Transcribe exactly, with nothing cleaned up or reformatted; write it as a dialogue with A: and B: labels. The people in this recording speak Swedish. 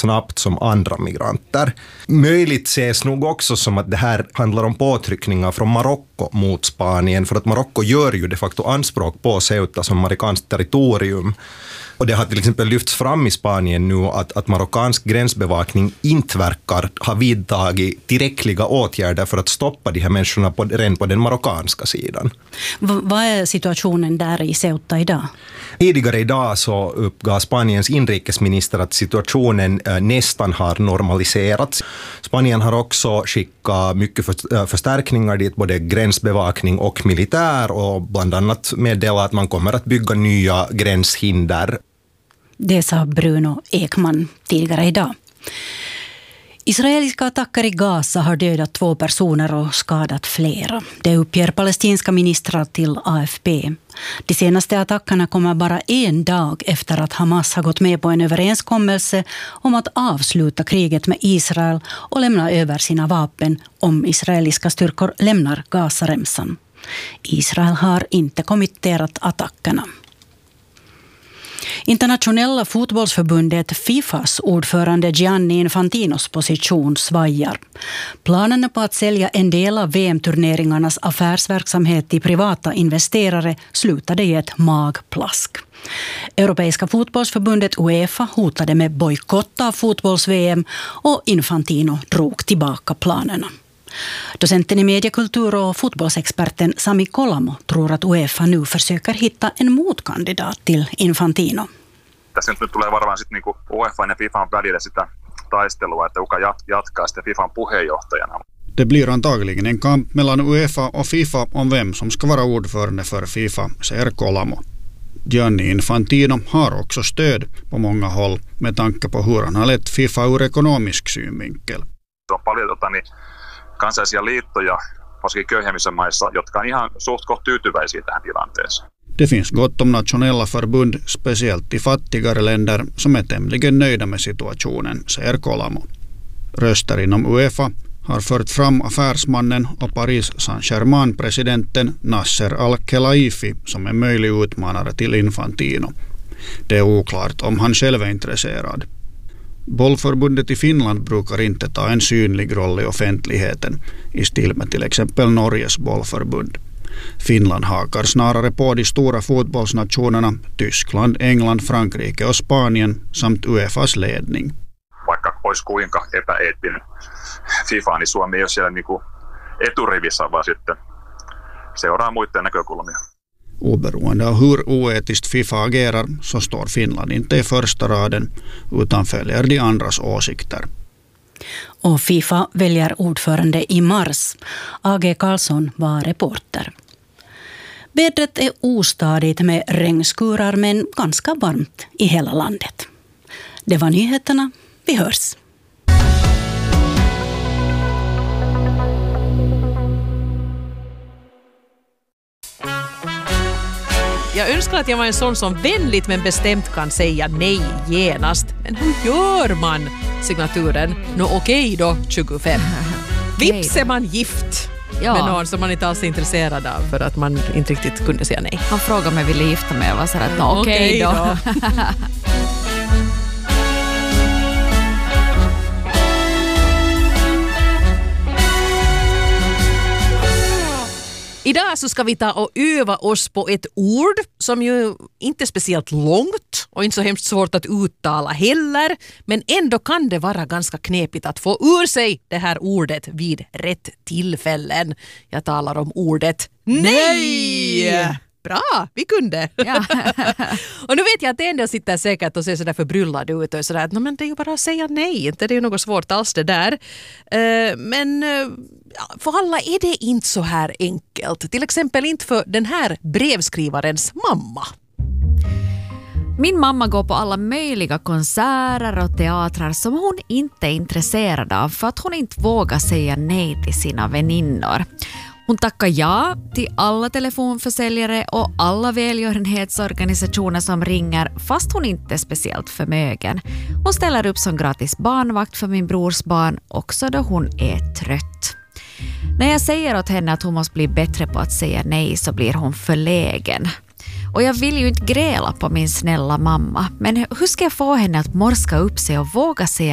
A: snabbt som andra migranter. Möjligt ses nog också som att det här handlar om påtryckningar från Marocko mot Spanien, för att Marocko gör ju de facto anspråk på Ceuta som marockanskt territorium. Och det har till exempel lyfts fram i Spanien nu att, att marockansk gränsbevakning inte verkar ha vidtagit tillräckliga åtgärder för att stoppa de här människorna på, redan på den marockanska sidan.
B: V- vad är situationen där i Ceuta idag?
A: Tidigare idag så uppgav Spaniens inrikesminister att situationen eh, nästan har normaliserats. Spanien har också skickat mycket för, äh, förstärkningar dit, både gränsbevakning och militär, och bland annat meddelat att man kommer att bygga nya gränshinder.
B: Det sa Bruno Ekman tidigare idag. Israeliska attacker i Gaza har dödat två personer och skadat flera. Det uppger palestinska ministrar till A F P. De senaste attackerna kommer bara en dag efter att Hamas har gått med på en överenskommelse om att avsluta kriget med Israel och lämna över sina vapen om israeliska styrkor lämnar Gazaremsan. Israel har inte kommenterat attackerna. Internationella fotbollsförbundet Fifas ordförande Gianni Infantinos position svajar. Planerna på att sälja en del av V M-turneringarnas affärsverksamhet till privata investerare slutade i ett magplask. Europeiska fotbollsförbundet UEFA hotade med bojkott av fotbolls-V M och Infantino drog tillbaka planerna. Docenten i mediekultur och fotbollsexperten Sami Kolamo tror att UEFA nu försöker hitta en motkandidat till Infantino.
C: Tässä nyt tulee varmaan sitten niinku UEFA ja FIFAn välillä sitä taistelua, että kuka jatkaa sitten FIFAn puheenjohtajana.
D: Det blir antagligen en kamp mellan UEFA och FIFA om vem som ska vara ordförande för FIFA, säger Kolamo. Gianni Infantino har också stöd på många håll med tanke på hur han har lett FIFA ur ekonomisk synvinkel.
C: Se on paljon tota, niin, kansallisia liittoja, varsinkin köyhemmissä maissa, jotka on ihan suht koht tyytyväisiä tähän tilanteeseen.
D: Det finns gott om nationella förbund, speciellt i fattigare länder, som är tämligen nöjda med situationen, säger Kolamo. Röster inom UEFA har fört fram affärsmannen och Paris Saint-Germain-presidenten Nasser Al-Khelaifi som en möjlig utmanare till Infantino. Det är oklart om han själv är intresserad. Bollförbundet i Finland brukar inte ta en synlig roll i offentligheten, i stil med till exempel Norges bollförbund. Finland hakar snarare på de stora fotbollsnationerna Tyskland, England, Frankrike och Spanien samt UEFAs ledning.
C: Vaikka olisi kuinka epäeettinen FIFA, niin Suomi ei ole siellä niinku eturivissä, vaan sitten seuraa muiden näkökulmia.
D: Oberoende av hur oetiskt FIFA agerar så står Finland inte i första raden utan följer de andras åsikter.
B: Och FIFA väljer ordförande i mars. A G Karlsson var reporter. Vädret är ostadigt med regnskurar men ganska varmt i hela landet. Det var nyheterna. Vi hörs.
E: Jag önskar att jag var en sån som vänligt men bestämt kan säga nej genast. Men hur gör man signaturen? Nå okej då, tjugofem. Vips är man gift ja. med någon som man inte alls är intresserad av för att man inte riktigt kunde säga nej.
F: Han frågade om jag ville gifta mig och var så här att nå okej då. då.
E: Idag så ska vi ta och öva oss på ett ord som ju inte är speciellt långt och inte så hemskt svårt att uttala heller, men ändå kan det vara ganska knepigt att få ur sig det här ordet vid rätt tillfällen. Jag talar om ordet nej! Bra, vi kunde. Ja. Och nu vet jag att en del sitter säkert och ser sådär förbryllad ut och sådär att men det är ju bara att säga nej, inte det är ju något svårt alls det där. Uh, men uh, för alla är det inte så här enkelt. Till exempel inte för den här brevskrivarens mamma.
F: Min mamma går på alla möjliga konserter och teatrar som hon inte är intresserad av för att hon inte vågar säga nej till sina väninnor. Hon tackar ja till alla telefonförsäljare och alla välgörenhetsorganisationer som ringer fast hon inte är speciellt förmögen. Hon ställer upp som gratis barnvakt för min brors barn också då hon är trött. När jag säger åt henne att hon måste bli bättre på att säga nej så blir hon förlägen. Och jag vill ju inte gräla på min snälla mamma, men hur ska jag få henne att morska upp sig och våga säga